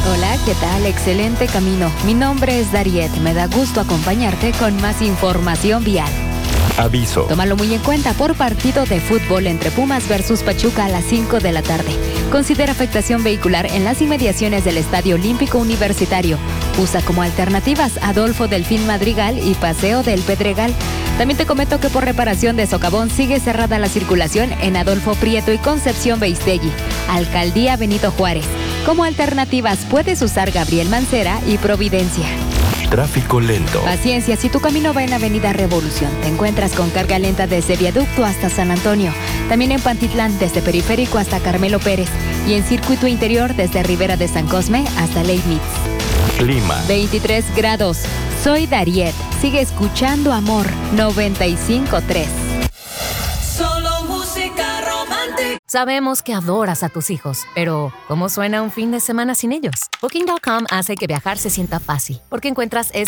Hola, ¿qué tal? Excelente camino. Mi nombre es Dariet. Me da gusto acompañarte con más información vial. Aviso. Tómalo muy en cuenta por partido de fútbol entre Pumas versus Pachuca a las 5 de la tarde. Considera afectación vehicular en las inmediaciones del Estadio Olímpico Universitario. Usa como alternativas Adolfo Delfín Madrigal y Paseo del Pedregal. También te comento que por reparación de socavón sigue cerrada la circulación en Adolfo Prieto y Concepción Beistegui, Alcaldía Benito Juárez. Como alternativas puedes usar Gabriel Mancera y Providencia. Tráfico lento. Paciencia, si tu camino va en Avenida Revolución, te encuentras con carga lenta desde Viaducto hasta San Antonio. También en Pantitlán, desde Periférico hasta Carmelo Pérez. Y en Circuito Interior, desde Ribera de San Cosme hasta Leibniz. Clima. 23 grados. Soy Dariet. Sigue escuchando Amor 95.3. Solo música romántica. Sabemos que adoras a tus hijos, pero ¿cómo suena un fin de semana sin ellos? Booking.com hace que viajar se sienta fácil, porque encuentras